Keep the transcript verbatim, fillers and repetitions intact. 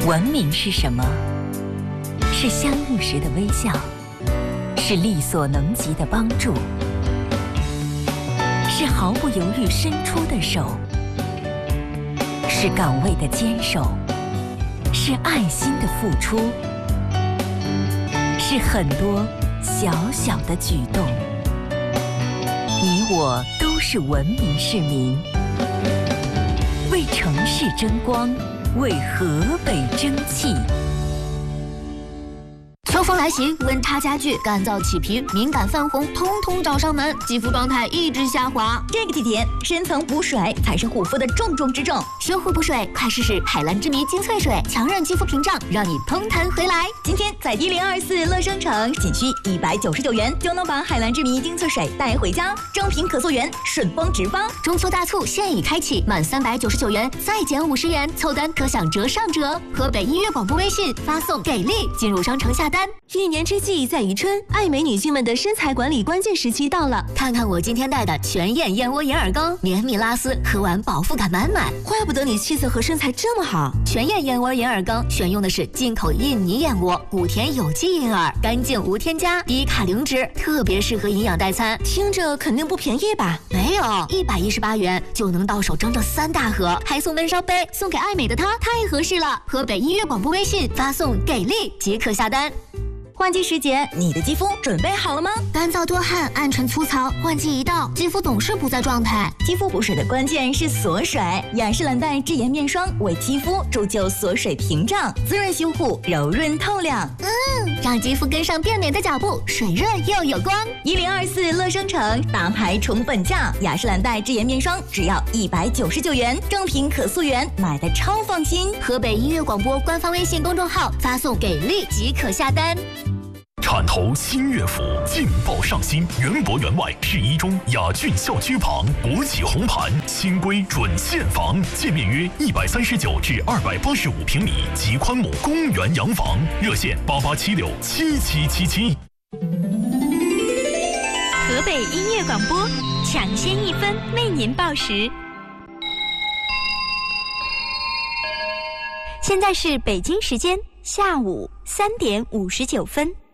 文明是什么？是相遇时的微笑，是力所能及的帮助，是毫不犹豫伸出的手，是岗位的坚守，是爱心的付出，是很多小小的举动。你我都是文明市民，为城市争光，为河北争气。 秋风来袭，温差加剧，干燥起皮、敏感泛红，通通找上门，肌肤状态一直下滑。 这个季节，深层补水才是护肤的重中之重。 修护补水，快试试海蓝之谜精粹水，强韧肌肤屏障，让你通弹回来。 今天在一零二四乐商城，仅需一百九十九元就能把海蓝之谜精粹水带回家，正品可溯源，顺丰直发。 中秋大促现已开启，满三百九十九元再减五十元，凑单可享折上折。河北音乐广播微信发送给力，进入商城下单。 一年之计在于春，爱美女性们的身材管理关键时期到了。 看看我今天带的全燕燕窝银耳羹，绵密拉丝，喝完饱腹感满满。 怪不得你气色和身材这么好。 全燕燕窝银耳羹选用的是进口印尼燕窝，谷田有机银耳，干净无添加，低卡零脂，特别适合营养代餐。 听着肯定不便宜吧？ 没有，一百一十八元就能到手整整三大盒，还送温烧杯，送给爱美的她太合适了。河北音乐广播微信发送给力即可下单。 换季时节，你的肌肤准备好了吗？ 干燥多汗、暗沉粗糙，换季一到，肌肤总是不在状态。 肌肤补水的关键是锁水，雅诗兰黛智颜面霜为肌肤铸就锁水屏障，滋润修护，柔润透亮。 嗯，让肌肤跟上变美的脚步，水润又有光。 一零二四乐商城大牌宠本价，雅诗兰黛智颜面霜只要一百九十九元，正品可溯源，买的超放心。 河北音乐广播官方微信公众号发送给力即可下单。 汕头新乐府劲爆上新，原博园外市一中雅骏校区旁，国企红盘，新规准现房，建面约一百三十九至二百八十五平米，极宽亩公园洋房，热线八八七六七七七七。 河北音乐广播，抢先一分为您报时。现在是北京时间下午三点五十九分。